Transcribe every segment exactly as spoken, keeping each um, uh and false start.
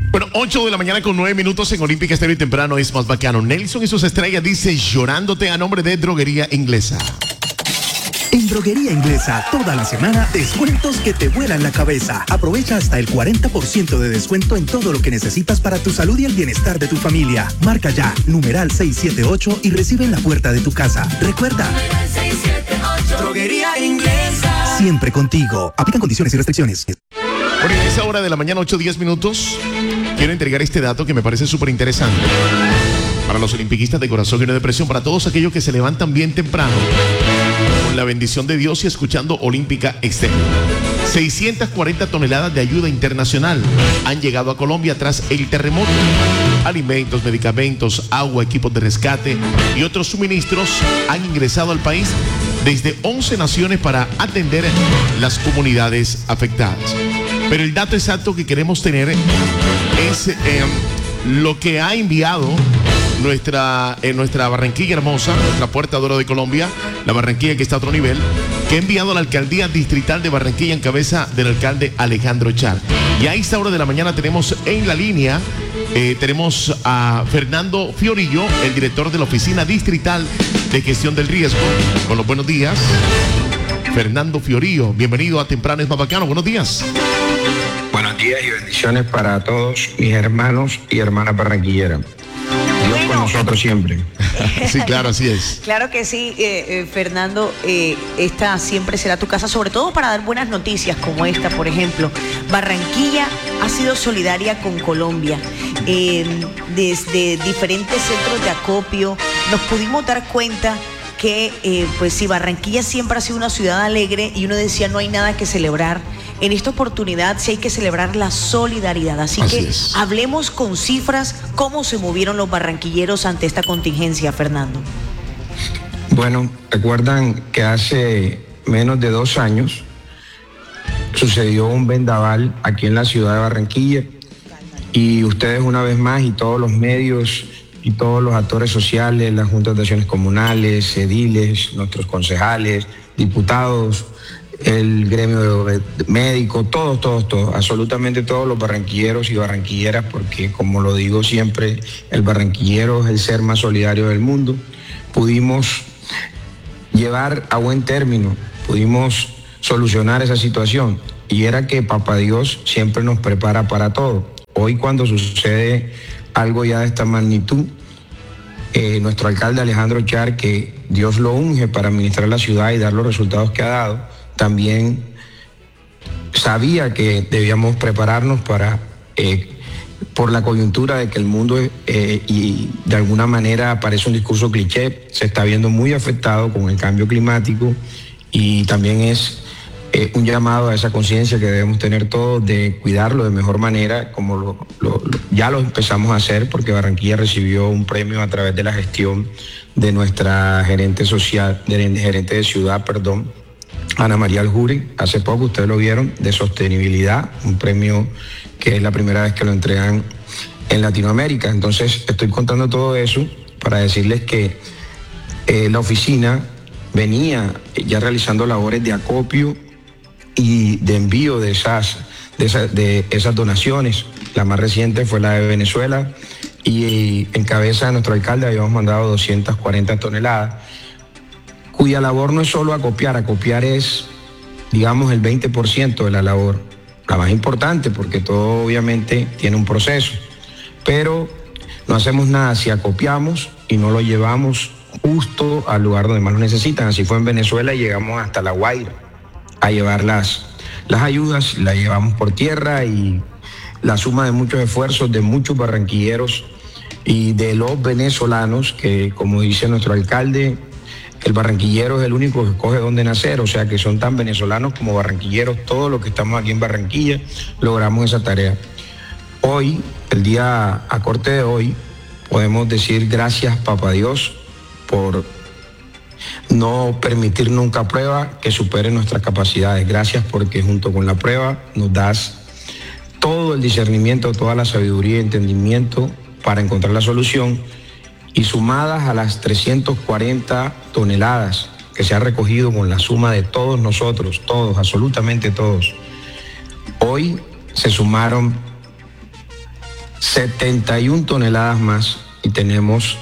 Bueno, ocho de la mañana con nueve minutos en Olímpica Estéreo y temprano es más bacano. Nelson y sus estrellas dice llorándote a nombre de Droguería Inglesa. En Droguería Inglesa, toda la semana, descuentos que te vuelan la cabeza. Aprovecha hasta el cuarenta por ciento de descuento en todo lo que necesitas para tu salud y el bienestar de tu familia. Marca ya, numeral seiscientos setenta y ocho y recibe en la puerta de tu casa. Recuerda, seiscientos setenta y ocho, Droguería Inglesa. Siempre contigo. Aplican condiciones y restricciones. Bueno, en esa hora de la mañana, ocho diez minutos, quiero entregar este dato que me parece súper interesante. Para los olimpiquistas de corazón y no de presión, para todos aquellos que se levantan bien temprano, con la bendición de Dios y escuchando Olímpica Estéreo. seiscientas cuarenta toneladas de ayuda internacional han llegado a Colombia tras el terremoto. Alimentos, medicamentos, agua, equipos de rescate y otros suministros han ingresado al país desde once naciones para atender las comunidades afectadas. Pero el dato exacto que queremos tener es eh, lo que ha enviado nuestra, eh, nuestra Barranquilla hermosa, nuestra Puerta de Oro de Colombia, la Barranquilla que está a otro nivel, que ha enviado a la Alcaldía Distrital de Barranquilla en cabeza del alcalde Alejandro Char. Y a esta hora de la mañana tenemos en la línea, eh, tenemos a Fernando Fiorillo, el director de la Oficina Distrital de Gestión del Riesgo. Con los buenos días, Fernando Fiorillo, bienvenido a Temprano es Más Bacano. Buenos días. Buenos días y bendiciones para todos mis hermanos y hermanas barranquilleras. Dios bueno, con nosotros siempre. Sí, claro, así es. Claro que sí, eh, eh, Fernando, eh, esta siempre será tu casa, sobre todo para dar buenas noticias como esta, por ejemplo. Barranquilla ha sido solidaria con Colombia. Eh, desde diferentes centros de acopio nos pudimos dar cuenta que, eh, pues sí, Barranquilla siempre ha sido una ciudad alegre y uno decía no hay nada que celebrar. En esta oportunidad sí hay que celebrar la solidaridad. Así, Así que es. Hablemos con cifras, cómo se movieron los barranquilleros ante esta contingencia, Fernando. Bueno, recuerdan que hace menos de dos años sucedió un vendaval aquí en la ciudad de Barranquilla y ustedes una vez más y todos los medios y todos los actores sociales, las juntas de acciones comunales, ediles, nuestros concejales, diputados, el gremio médico, todos, todos, todos, absolutamente todos los barranquilleros y barranquilleras, porque como lo digo siempre, el barranquillero es el ser más solidario del mundo, pudimos llevar a buen término, pudimos solucionar esa situación, y era que Papá Dios siempre nos prepara para todo. Hoy cuando sucede algo ya de esta magnitud, eh, nuestro alcalde Alejandro Char, que Dios lo unge para administrar la ciudad y dar los resultados que ha dado, también sabía que debíamos prepararnos para, eh, por la coyuntura de que el mundo, eh, y de alguna manera parece un discurso cliché, se está viendo muy afectado con el cambio climático, y también es eh, un llamado a esa conciencia que debemos tener todos de cuidarlo de mejor manera, como lo, lo, lo, ya lo empezamos a hacer, porque Barranquilla recibió un premio a través de la gestión de nuestra gerente social, de, gerente de ciudad, perdón, Ana María Aljuri, hace poco, ustedes lo vieron, de sostenibilidad, un premio que es la primera vez que lo entregan en Latinoamérica. Entonces, estoy contando todo eso para decirles que eh, la oficina venía ya realizando labores de acopio y de envío de esas, de esas, de esas donaciones. La más reciente fue la de Venezuela y en cabeza de nuestro alcalde habíamos mandado doscientas cuarenta toneladas, cuya labor no es solo acopiar, acopiar es, digamos, el veinte por ciento de la labor, la más importante, porque todo obviamente tiene un proceso, pero no hacemos nada si acopiamos y no lo llevamos justo al lugar donde más lo necesitan. Así fue en Venezuela y llegamos hasta La Guaira a llevar las, las ayudas, las llevamos por tierra, y la suma de muchos esfuerzos de muchos barranquilleros y de los venezolanos, que como dice nuestro alcalde, el barranquillero es el único que escoge dónde nacer, o sea que son tan venezolanos como barranquilleros, todos los que estamos aquí en Barranquilla, logramos esa tarea. Hoy, el día a corte de hoy, podemos decir gracias, Papá Dios, por no permitir nunca prueba que supere nuestras capacidades. Gracias porque junto con la prueba nos das todo el discernimiento, toda la sabiduría y entendimiento para encontrar la solución, y sumadas a las trescientas cuarenta toneladas que se ha recogido con la suma de todos nosotros, todos, absolutamente todos. Hoy se sumaron setenta y una toneladas más y tenemos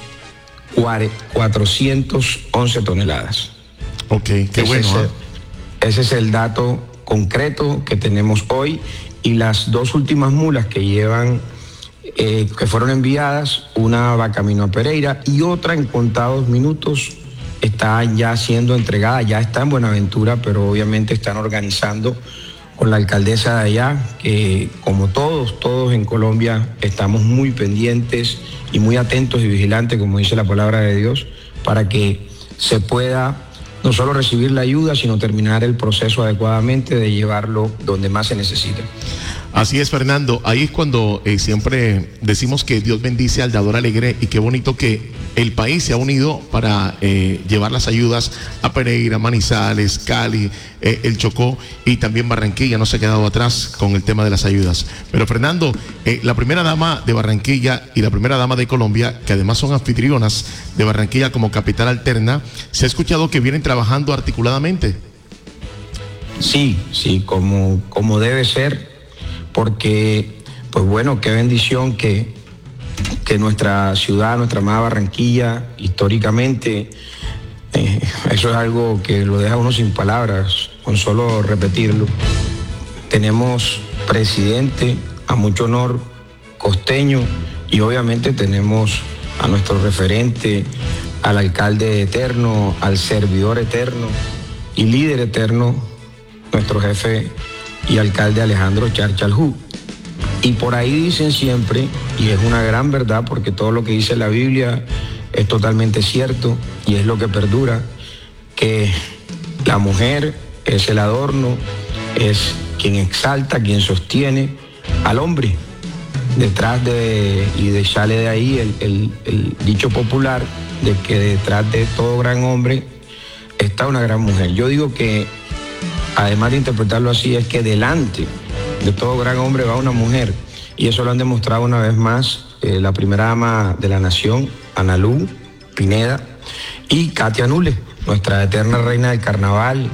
cuatrocientas once toneladas. Ok, qué ese bueno. Es el, ¿eh? ese es el dato concreto que tenemos hoy, y las dos últimas mulas que llevan, eh, que fueron enviadas, una va camino a Pereira y otra en contados minutos está ya siendo entregada, ya está en Buenaventura, pero obviamente están organizando con la alcaldesa de allá, que como todos, todos en Colombia estamos muy pendientes y muy atentos y vigilantes, como dice la palabra de Dios, para que se pueda no solo recibir la ayuda, sino terminar el proceso adecuadamente de llevarlo donde más se necesita. Así es, Fernando. Ahí es cuando eh, siempre decimos que Dios bendice al dador alegre, y qué bonito que el país se ha unido para eh, llevar las ayudas a Pereira, Manizales, Cali, eh, el Chocó, y también Barranquilla no se ha quedado atrás con el tema de las ayudas. Pero Fernando, eh, la primera dama de Barranquilla y la primera dama de Colombia, que además son anfitrionas de Barranquilla como capital alterna, se ha escuchado que vienen trabajando articuladamente. Sí, sí, como, como debe ser. Porque, pues bueno, qué bendición que, que nuestra ciudad, nuestra amada Barranquilla, históricamente, eh, eso es algo que lo deja uno sin palabras, con solo repetirlo. Tenemos presidente, a mucho honor, costeño, y obviamente tenemos a nuestro referente, al alcalde eterno, al servidor eterno y líder eterno, nuestro jefe y alcalde Alejandro Char Chalhú. Y por ahí dicen siempre, y es una gran verdad, porque todo lo que dice la Biblia es totalmente cierto y es lo que perdura, que la mujer es el adorno, es quien exalta, quien sostiene al hombre. Detrás de, y de, sale de ahí el, el, el dicho popular de que detrás de todo gran hombre está una gran mujer. Yo digo que, además de interpretarlo así, es que delante de todo gran hombre va una mujer, y eso lo han demostrado una vez más eh, la primera dama de la nación, Analú Pineda, y Katia Nule, nuestra eterna reina del carnaval,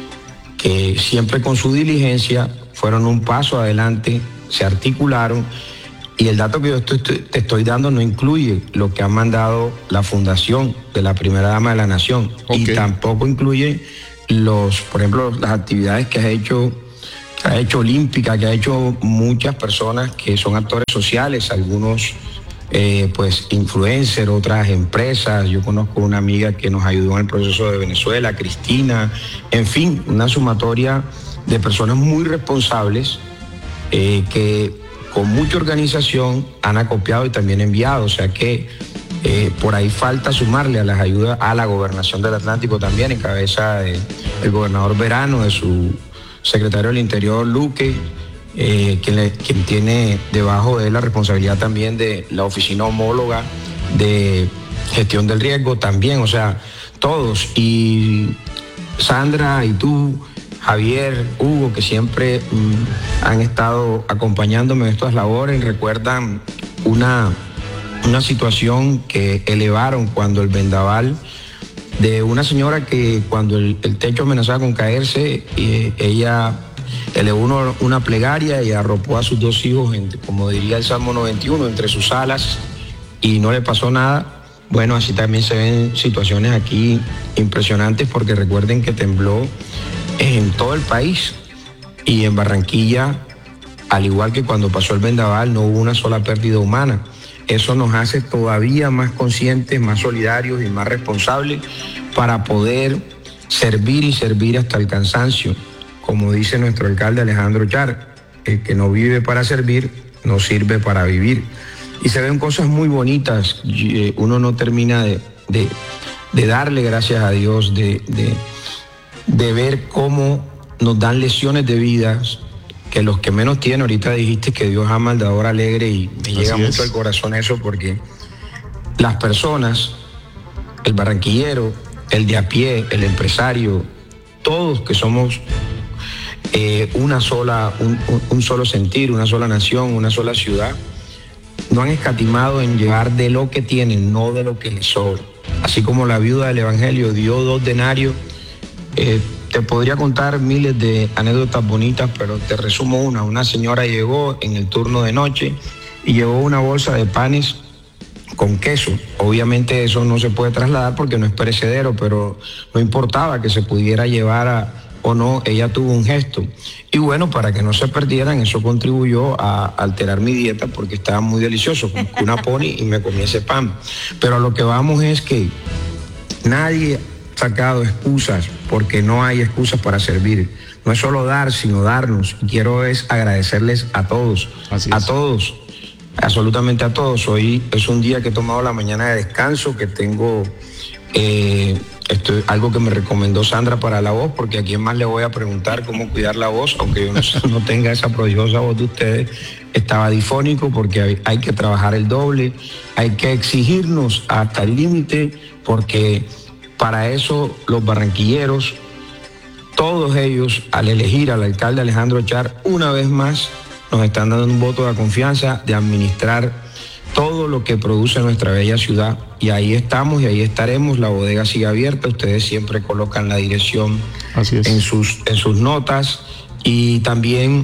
que siempre con su diligencia fueron un paso adelante, se articularon, y el dato que yo estoy, te estoy dando no incluye lo que ha mandado la fundación de la primera dama de la nación, okay. Y tampoco incluye los, por ejemplo, las actividades que ha hecho, que ha hecho Olímpica, que ha hecho muchas personas que son actores sociales, algunos eh, pues influencers, otras empresas. Yo conozco una amiga que nos ayudó en el proceso de Venezuela, Cristina, en fin, una sumatoria de personas muy responsables eh, que con mucha organización han acopiado y también enviado, o sea que Eh, por ahí falta sumarle a las ayudas a la gobernación del Atlántico también, en cabeza del de gobernador Verano, de su secretario del Interior, Luque, eh, quien, le, quien tiene debajo de él la responsabilidad también de la oficina homóloga de gestión del riesgo también, o sea, todos. Y Sandra y tú, Javier, Hugo, que siempre mmm, han estado acompañándome en estas labores, recuerdan una... una situación que elevaron cuando el vendaval de una señora que cuando el, el techo amenazaba con caerse, eh, ella elevó uno, una plegaria y arropó a sus dos hijos, en, como diría el Salmo noventa y uno, entre sus alas, y no le pasó nada. Bueno, así también se ven situaciones aquí impresionantes, porque recuerden que tembló en todo el país, y en Barranquilla, al igual que cuando pasó el vendaval, no hubo una sola pérdida humana. Eso nos hace todavía más conscientes, más solidarios y más responsables para poder servir y servir hasta el cansancio. Como dice nuestro alcalde Alejandro Char, el que no vive para servir, no sirve para vivir. Y se ven cosas muy bonitas. Uno no termina de, de, de darle gracias a Dios, de, de, de ver cómo nos dan lecciones de vida, que los que menos tienen. Ahorita dijiste que Dios ama al dador alegre, y me llega Así mucho es. al corazón eso, porque las personas, el barranquillero, el de a pie, el empresario, todos que somos eh, una sola, un, un, un solo sentir, una sola nación, una sola ciudad, no han escatimado en llevar de lo que tienen, no de lo que les sobra. Así como la viuda del Evangelio dio dos denarios, eh, te podría contar miles de anécdotas bonitas, pero te resumo una. Una señora llegó en el turno de noche y llevó una bolsa de panes con queso. Obviamente eso no se puede trasladar porque no es perecedero, pero no importaba que se pudiera llevar a, o no, ella tuvo un gesto. Y bueno, para que no se perdieran, eso contribuyó a alterar mi dieta porque estaba muy delicioso, como una pony, y me comí ese pan. Pero a lo que vamos es que nadie ha sacado excusas, porque no hay excusas para servir. No es solo dar, sino darnos. Quiero es agradecerles a todos, a todos. Absolutamente a todos. Hoy es un día que he tomado la mañana de descanso, que tengo eh, esto, algo que me recomendó Sandra para la voz, porque a quién más le voy a preguntar cómo cuidar la voz, aunque yo no, no tenga esa prodigiosa voz de ustedes. Estaba difónico porque hay, hay que trabajar el doble, hay que exigirnos hasta el límite, porque para eso los barranquilleros, todos ellos, al elegir al alcalde Alejandro Char, una vez más, nos están dando un voto de confianza de administrar todo lo que produce nuestra bella ciudad. Y ahí estamos y ahí estaremos. La bodega sigue abierta. Ustedes siempre colocan la dirección en sus, en sus notas. Y también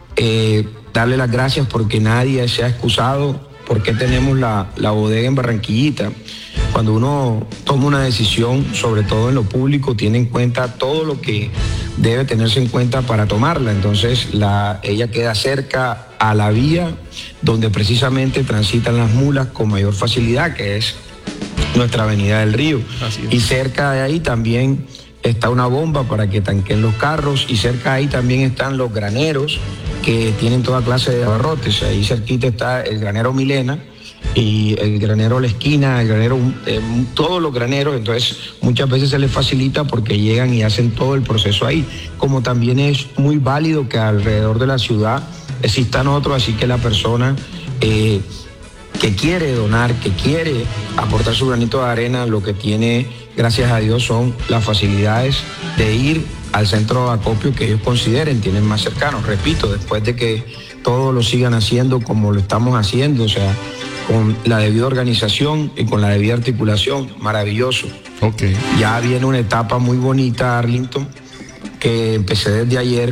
eh, darle las gracias porque nadie se ha excusado. Porque tenemos la, la bodega en Barranquillita. Cuando uno toma una decisión, sobre todo en lo público, tiene en cuenta todo lo que debe tenerse en cuenta para tomarla. Entonces la, ella queda cerca a la vía donde precisamente transitan las mulas con mayor facilidad, que es nuestra avenida del Río. Y cerca de ahí también está una bomba para que tanquen los carros, y cerca de ahí también están los graneros que tienen toda clase de abarrotes. Ahí cerquita está el granero Milena y el granero La Esquina, el granero, eh, todos los graneros. Entonces muchas veces se les facilita porque llegan y hacen todo el proceso ahí. Como también es muy válido que alrededor de la ciudad existan otros, así que la persona eh, que quiere donar, que quiere aportar su granito de arena, lo que tiene, gracias a Dios, son las facilidades de ir al centro de acopio que ellos consideren, tienen más cercanos. Repito, después de que todos lo sigan haciendo como lo estamos haciendo, o sea, con la debida organización y con la debida articulación, maravilloso. Okay. Ya viene una etapa muy bonita, Arlington, que empecé desde ayer.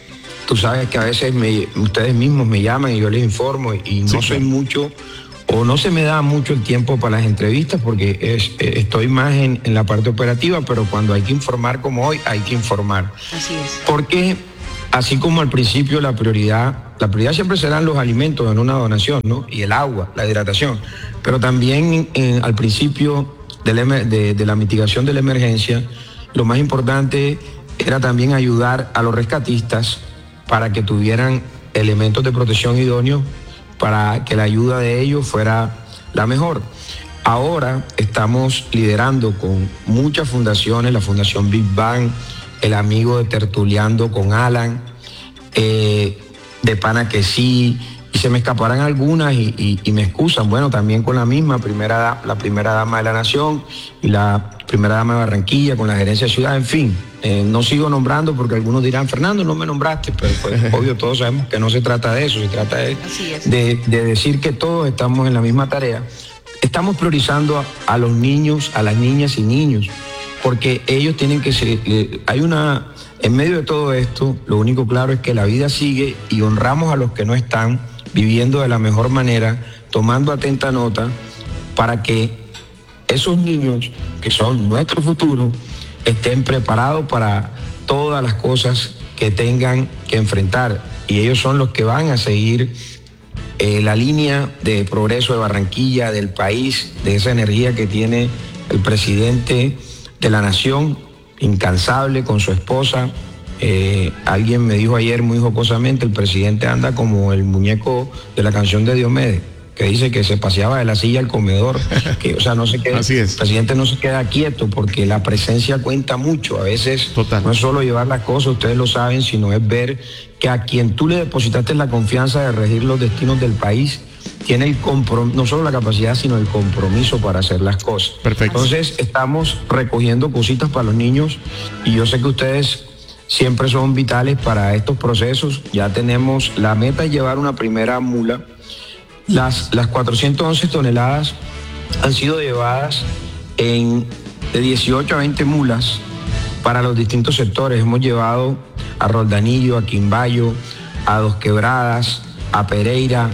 Tú sabes que a veces me, ustedes mismos me llaman y yo les informo, y no sí, soy claro. mucho, o no se me da mucho el tiempo para las entrevistas porque es, estoy más en, en la parte operativa, pero cuando hay que informar como hoy, hay que informar. Así es. Porque así como al principio la prioridad, la prioridad siempre serán los alimentos en una donación, ¿no? Y el agua, la hidratación. Pero también eh, al principio de la, de, de la mitigación de la emergencia, lo más importante era también ayudar a los rescatistas para que tuvieran elementos de protección idóneos, para que la ayuda de ellos fuera la mejor. Ahora estamos liderando con muchas fundaciones, la Fundación Big Bang, el amigo de Tertuliando con Alan, eh, de Pana que sí, y se me escaparán algunas y, y, y me excusan. Bueno, también con la misma, primera, la primera dama de la Nación y la primera dama de Barranquilla, con la gerencia de ciudad, en fin. Eh, no sigo nombrando porque algunos dirán, Fernando, no me nombraste, pero pues, obvio todos sabemos que no se trata de eso, se trata de, de, de decir que todos estamos en la misma tarea. Estamos priorizando a, a los niños, a las niñas y niños, porque ellos tienen que ser, eh, hay una, en medio de todo esto, lo único claro es que la vida sigue y honramos a los que no están viviendo de la mejor manera, tomando atenta nota para que esos niños que son nuestro futuro estén preparados para todas las cosas que tengan que enfrentar, y ellos son los que van a seguir eh, la línea de progreso de Barranquilla, del país, de esa energía que tiene el presidente de la nación, incansable con su esposa. Eh, alguien me dijo ayer muy jocosamente, el presidente anda como el muñeco de la canción de Diomedes, que dice que se paseaba de la silla al comedor, que, o sea, no se queda, Así es. El presidente no se queda quieto porque la presencia cuenta mucho. A veces Total. No es solo llevar las cosas, ustedes lo saben, sino es ver que a quien tú le depositaste la confianza de regir los destinos del país, tiene el compromiso, no solo la capacidad, sino el compromiso para hacer las cosas. Perfecto. Entonces, estamos recogiendo cositas para los niños y yo sé que ustedes siempre son vitales para estos procesos. Ya tenemos la meta de llevar una primera mula. Las, las cuatrocientas once toneladas han sido llevadas en, de dieciocho a veinte mulas para los distintos sectores. Hemos llevado a Roldanillo, a Quimbayo, a Dos Quebradas, a Pereira,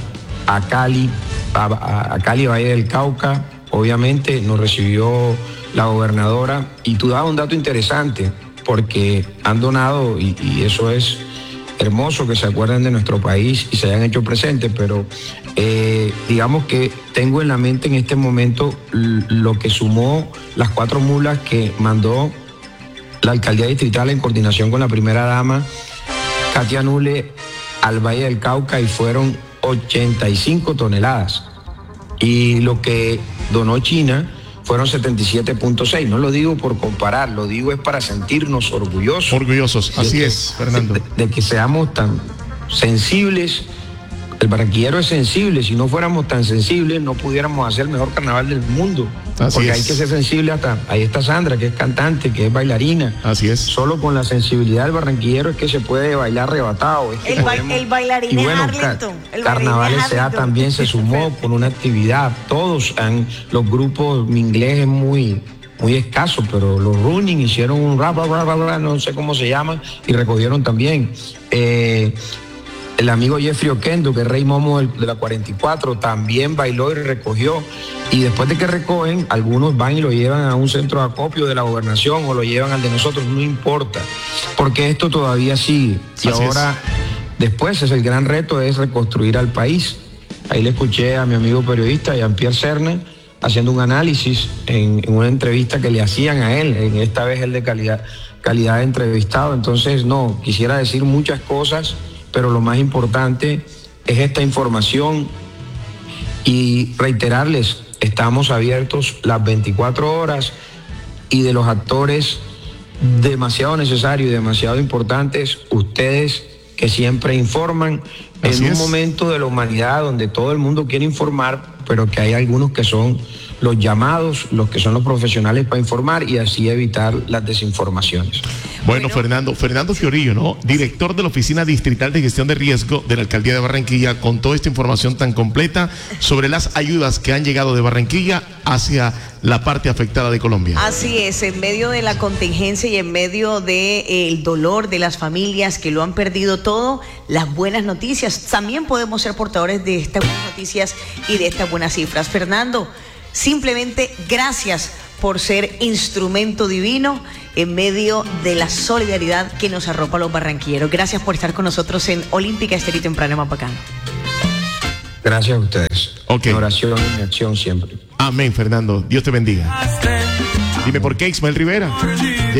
a Cali, a, a, a Cali, Valle del Cauca, obviamente nos recibió la gobernadora, y tú dabas un dato interesante, porque han donado, y, y eso es hermoso que se acuerden de nuestro país y se hayan hecho presentes, pero eh, digamos que tengo en la mente en este momento lo que sumó las cuatro mulas que mandó la alcaldía distrital en coordinación con la primera dama, Katia Nule, al Valle del Cauca, y fueron ochenta y cinco toneladas. Y lo que donó China fueron setenta y siete punto seis. No lo digo por comparar, lo digo es para sentirnos orgullosos. Orgullosos, así que, es, Fernando. De, de que seamos tan sensibles. El barranquillero es sensible. Si no fuéramos tan sensibles, no pudiéramos hacer el mejor carnaval del mundo. Así porque es. hay que ser sensible hasta... Ahí está Sandra, que es cantante, que es bailarina. Así es. Solo con la sensibilidad del barranquillero es que se puede bailar arrebatado. Es que El, ba podemos... el bailarín y bueno, es Arlington. El Carnavales bailarín es S A Arlington. también se sumó con una actividad. Todos han... Los grupos, mi inglés es muy... muy escaso, pero los running hicieron un rap, rap, rap, rap, no sé cómo se llama, y recogieron también. Eh, el amigo Jeffrey Oquendo, que es Rey Momo de la cuarenta y cuatro, también bailó y recogió. Y después de que recogen, algunos van y lo llevan a un centro de acopio de la gobernación o lo llevan al de nosotros, no importa, porque esto todavía sigue. Y Así ahora, es. después, es el gran reto, es reconstruir al país. Ahí le escuché a mi amigo periodista, Jean-Pierre Serna, haciendo un análisis en, en una entrevista que le hacían a él, en esta vez el de calidad, calidad de entrevistado. Entonces, no, quisiera decir muchas cosas, pero lo más importante es esta información y reiterarles, estamos abiertos las veinticuatro horas, y de los actores demasiado necesarios y demasiado importantes, ustedes que siempre informan. Así en un es. momento de la humanidad donde todo el mundo quiere informar, pero que hay algunos que son los llamados, los que son los profesionales para informar y así evitar las desinformaciones. Bueno, bueno, Fernando, Fernando Fiorillo, ¿no? Director de la Oficina Distrital de Gestión de Riesgo de la Alcaldía de Barranquilla, con toda esta información tan completa sobre las ayudas que han llegado de Barranquilla hacia la parte afectada de Colombia. Así es, en medio de la contingencia y en medio del de, eh, dolor de las familias que lo han perdido todo, las buenas noticias. También podemos ser portadores de estas buenas noticias y de estas buenas cifras. Fernando, simplemente gracias por ser instrumento divino en medio de la solidaridad que nos arropa a los barranquilleros. Gracias por estar con nosotros en Olímpica Estéreo y Temprano Mapacán. Gracias a ustedes. Ok. Mi oración y mi acción siempre. Amén, Fernando. Dios te bendiga. Dime por qué, Ismael Rivera.